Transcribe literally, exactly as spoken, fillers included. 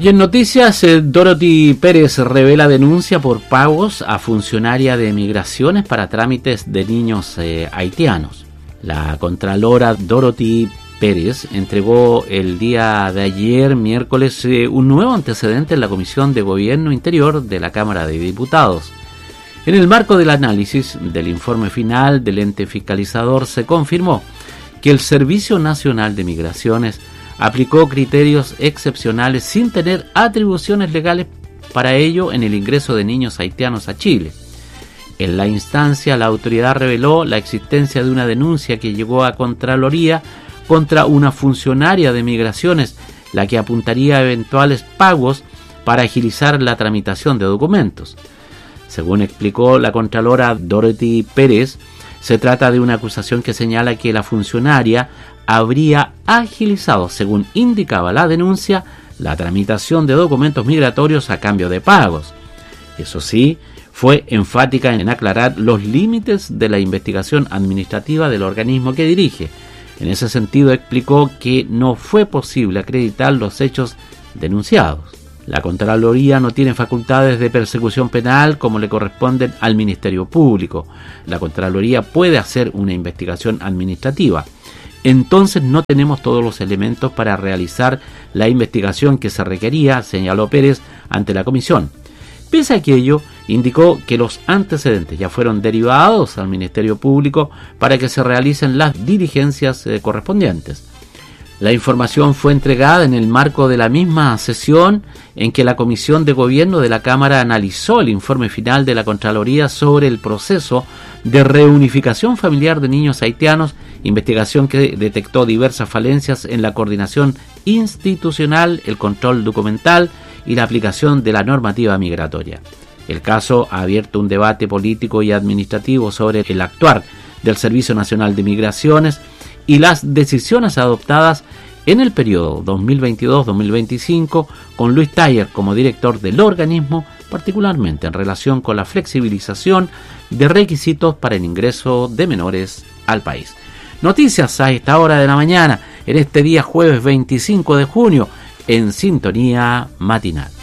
Y en noticias, eh, Dorothy Pérez revela denuncia por pagos a funcionaria de migraciones para trámites de niños eh, haitianos. La contralora Dorothy Pérez entregó el día de ayer, miércoles, eh, un nuevo antecedente en la Comisión de Gobierno Interior de la Cámara de Diputados. En el marco del análisis del informe final del ente fiscalizador se confirmó que el Servicio Nacional de Migraciones aplicó criterios excepcionales sin tener atribuciones legales para ello en el ingreso de niños haitianos a Chile. En la instancia, la autoridad reveló la existencia de una denuncia que llegó a Contraloría contra una funcionaria de migraciones, la que apuntaría a eventuales pagos para agilizar la tramitación de documentos. Según explicó la contralora Dorothy Pérez, se trata de una acusación que señala que la funcionaria habría agilizado, según indicaba la denuncia, la tramitación de documentos migratorios a cambio de pagos. Eso sí, fue enfática en aclarar los límites de la investigación administrativa del organismo que dirige. En ese sentido, explicó que no fue posible acreditar los hechos denunciados. La Contraloría no tiene facultades de persecución penal como le corresponden al Ministerio Público. La Contraloría puede hacer una investigación administrativa. Entonces no tenemos todos los elementos para realizar la investigación que se requería, señaló Pérez ante la comisión. Pese a aquello, indicó que los antecedentes ya fueron derivados al Ministerio Público para que se realicen las diligencias eh, correspondientes. La información fue entregada en el marco de la misma sesión en que la Comisión de Gobierno de la Cámara analizó el informe final de la Contraloría sobre el proceso de reunificación familiar de niños haitianos, investigación que detectó diversas falencias en la coordinación institucional, el control documental y la aplicación de la normativa migratoria. El caso ha abierto un debate político y administrativo sobre el actuar del Servicio Nacional de Migraciones y las decisiones adoptadas en el periodo dos mil veintidós a dos mil veinticinco con Luis Taller como director del organismo, particularmente en relación con la flexibilización de requisitos para el ingreso de menores al país. Noticias a esta hora de la mañana, en este día jueves veinticinco de junio, en Sintonía Matinal.